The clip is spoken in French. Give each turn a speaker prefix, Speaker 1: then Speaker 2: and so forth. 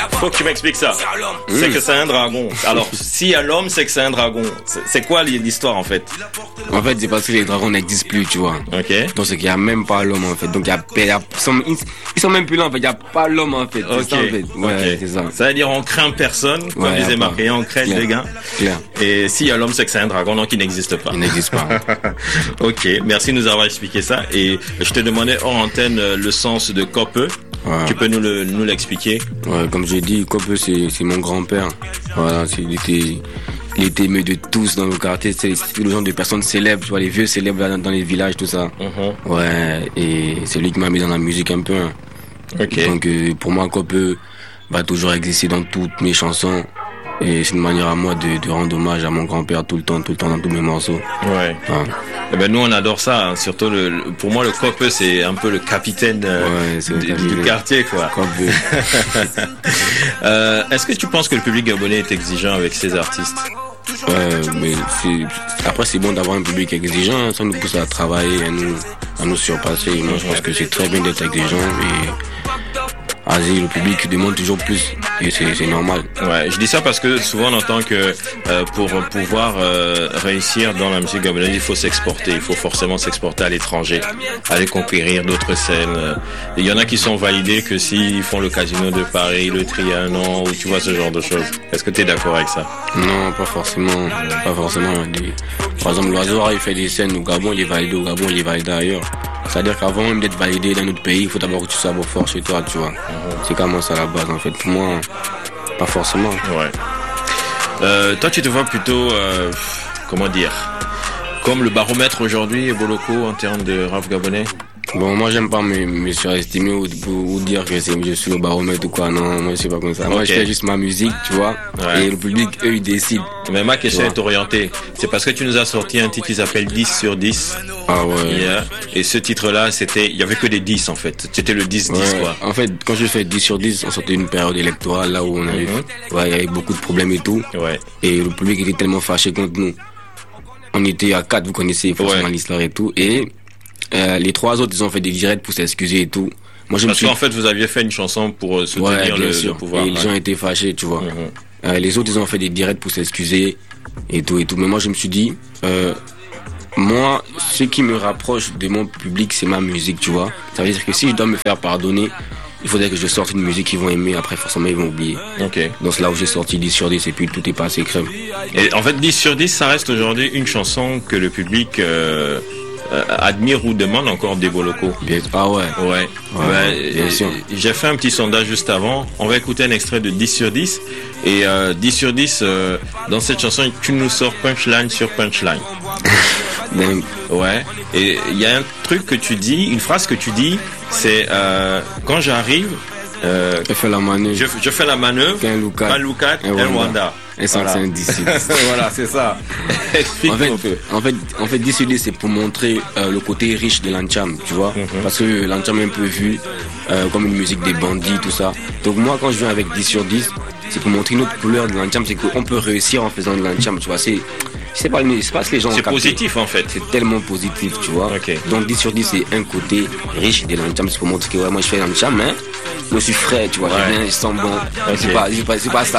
Speaker 1: Faut que tu m'expliques ça. C'est que c'est un dragon. Alors, s'il y a l'homme, c'est que c'est un dragon. C'est quoi l'histoire, en fait?
Speaker 2: En fait, c'est parce que les dragons n'existent plus, tu vois.
Speaker 1: Ok.
Speaker 2: Donc, c'est qu'il n'y a même pas l'homme, en fait. Donc, ils sont même plus là, en fait. Il n'y a pas l'homme, en fait.
Speaker 1: Ok.
Speaker 2: C'est ça, en fait. Ouais, c'est ça.
Speaker 1: Ça veut dire on craint personne, comme
Speaker 2: Ouais,
Speaker 1: disait marqué, on craint les gars.
Speaker 2: Clair.
Speaker 1: Et s'il y a l'homme, c'est que c'est un dragon, donc il n'existe pas.
Speaker 2: Il n'existe pas.
Speaker 1: Ok, merci de nous avoir expliqué ça. Et je te demandais hors antenne le sens de Kope.
Speaker 2: Ouais.
Speaker 1: Tu peux nous l'expliquer?
Speaker 2: Ouais, comme j'ai dit, Kope, c'est mon grand-père. Voilà, il était aimé de tous dans le quartier. C'est le genre de personnes célèbres, tu vois, les vieux célèbres là, dans les villages, tout ça. Ouais, et c'est lui qui m'a mis dans la musique un peu. Hein.
Speaker 1: Ok.
Speaker 2: Donc, pour moi, Kope va toujours exister dans toutes mes chansons. Et c'est une manière à moi de rendre hommage à mon grand-père tout le temps dans tous mes morceaux.
Speaker 1: Ouais.
Speaker 2: Ouais.
Speaker 1: Eh ben nous on adore ça, hein. Surtout pour moi le Kope c'est un peu le capitaine du quartier quoi. Est-ce que tu penses que le public gabonais est exigeant avec ses artistes?
Speaker 2: Mais après c'est bon d'avoir un public exigeant, hein. Ça nous pousse à travailler, à nous surpasser. Moi je pense que c'est très bien d'être exigeant et le public demande toujours plus et c'est normal.
Speaker 1: Ouais, je dis ça parce que souvent on entend que pour pouvoir réussir dans la musique gabonaise, il faut s'exporter, il faut forcément s'exporter à l'étranger, aller conquérir d'autres scènes. Il y en a qui sont validés que s'ils font le Casino de Paris, le Trianon ou tu vois ce genre de choses. Est-ce que tu es d'accord avec ça?
Speaker 2: Non, pas forcément. Par exemple, l'Oiseau il fait des scènes au Gabon, il est validé au Gabon, il est validé ailleurs. C'est-à-dire qu'avant même d'être validé dans notre pays, il faut d'abord que tu sois fort chez toi, tu vois. C'est comment ça à la base, en fait. Pour moi, pas forcément.
Speaker 1: Ouais. Toi, tu te vois plutôt, comment dire, comme le baromètre aujourd'hui, Boloko, en termes de rap gabonais?
Speaker 2: Bon, moi, j'aime pas me surestimer ou dire que je suis au baromètre ou quoi. Non, moi, je sais pas comme ça. Moi, je fais juste ma musique, tu vois. Ouais. Et le public, eux, ils décident.
Speaker 1: Mais ma question est orientée. C'est parce que tu nous as sorti un titre qui s'appelle 10 sur 10.
Speaker 2: Ah ouais.
Speaker 1: Et ce titre-là, il y avait que des 10, en fait. C'était le 10-10, quoi.
Speaker 2: En fait, quand je fais 10 sur 10, on sortait d'une période électorale, là où on avait, il y avait beaucoup de problèmes et tout.
Speaker 1: Ouais.
Speaker 2: Et le public était tellement fâché contre nous. On était à 4, vous connaissez forcément l'histoire et tout. Et, les 3 autres, ils ont fait des directs pour s'excuser et tout. Moi,
Speaker 1: parce qu'en fait, vous aviez fait une chanson pour soutenir le pouvoir.
Speaker 2: Et les gens étaient fâchés, tu vois. Les autres, ils ont fait des directs pour s'excuser et tout. Mais moi, je me suis dit, moi, ce qui me rapproche de mon public, c'est ma musique, tu vois. Ça veut dire que si je dois me faire pardonner, il faudrait que je sorte une musique qu'ils vont aimer, après forcément ils vont oublier.
Speaker 1: Ok.
Speaker 2: Donc c'est là où j'ai sorti 10 sur 10 et puis tout est passé crème.
Speaker 1: Et en fait, 10 sur 10, ça reste aujourd'hui une chanson que le public admire ou demande encore des Boloko.
Speaker 2: Ah ouais.
Speaker 1: Ouais.
Speaker 2: Bien sûr.
Speaker 1: J'ai fait un petit sondage juste avant. On va écouter un extrait de 10 sur 10. Et 10 sur 10, dans cette chanson, tu nous sors punchline sur punchline. Ouais. Et il y a un truc que tu dis, une phrase que tu dis, c'est quand j'arrive,
Speaker 2: je fais la manœuvre.
Speaker 1: Je fais la manœuvre. Un Lukat, un Rwanda.
Speaker 2: Et ça, c'est un 10 sur 10.
Speaker 1: Voilà, c'est ça.
Speaker 2: En fait, 10 sur 10, c'est pour montrer le côté riche de l'Ancham, tu vois. Parce que l'Ancham est un peu vu comme une musique des bandits, tout ça. Donc moi, quand je viens avec 10 sur 10, c'est pour montrer une autre couleur de l'Ancham, c'est qu'on peut réussir en faisant de l'Ancham, tu vois. C'est pas ce que les gens ont capté.
Speaker 1: Positif en fait.
Speaker 2: C'est tellement positif, tu vois.
Speaker 1: Okay.
Speaker 2: Donc 10 sur 10, c'est un côté riche de l'Ancham, c'est pour montrer que moi je fais l'Ancham, mais je suis frais, tu vois. Je viens, je sens bon. Okay. C'est pas ça